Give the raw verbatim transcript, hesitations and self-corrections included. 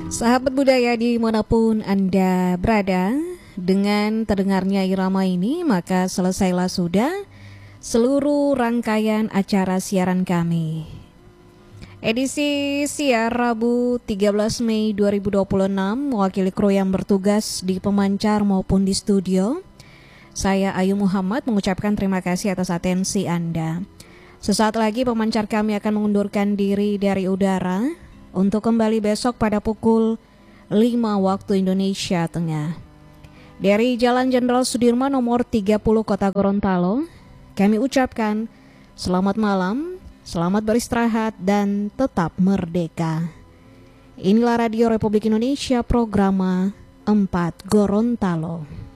Sahabat budaya dimanapun Anda berada, dengan terdengarnya irama ini maka selesailah sudah seluruh rangkaian acara siaran kami. Edisi siar Rabu tiga belas Mei dua ribu dua puluh enam, mewakili kru yang bertugas di pemancar maupun di studio, saya Ayu Muhammad mengucapkan terima kasih atas atensi Anda. Sesaat lagi pemancar kami akan mengundurkan diri dari udara untuk kembali besok pada pukul lima waktu Indonesia Tengah. Dari Jalan Jenderal Sudirman nomor tiga puluh Kota Gorontalo, kami ucapkan selamat malam, selamat beristirahat dan tetap merdeka. Inilah Radio Republik Indonesia, program empat Gorontalo.